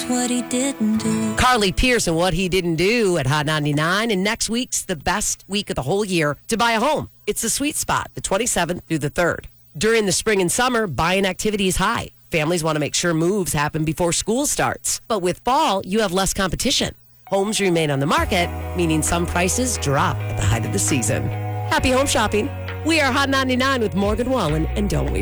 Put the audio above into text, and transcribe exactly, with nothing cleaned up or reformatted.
what he didn't do. Carly Pierce and what he didn't do at Hot ninety-nine. And next week's the best week of the whole year to buy a home. It's the sweet spot, the twenty-seventh through the third. During the spring and summer, buying activity is high. Families want to make sure moves happen before school starts. But with fall, you have less competition. Homes remain on the market, meaning some prices drop at the height of the season. Happy home shopping. We are Hot ninety-nine with Morgan Wallen, and don't we?